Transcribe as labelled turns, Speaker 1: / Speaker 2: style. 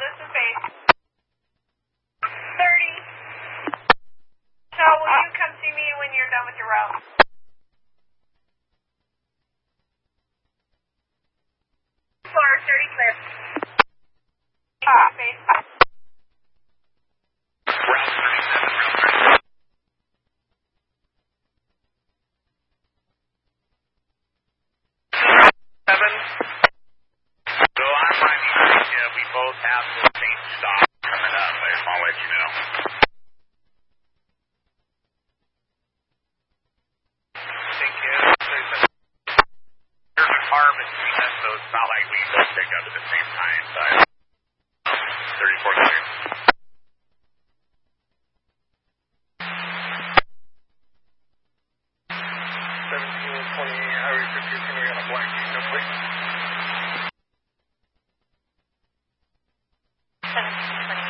Speaker 1: this is base. 30. So will you come see me when you're done with your route? Floor 30 clear. Base.
Speaker 2: Route 37. So I'm finding we both have the same stop coming up. I just want to let you know. Thank you. There's a car between us, so it's not like we both pick up at the same time. But 34 clear. 1720 Highway 50, we got a black no plate.
Speaker 1: 1720.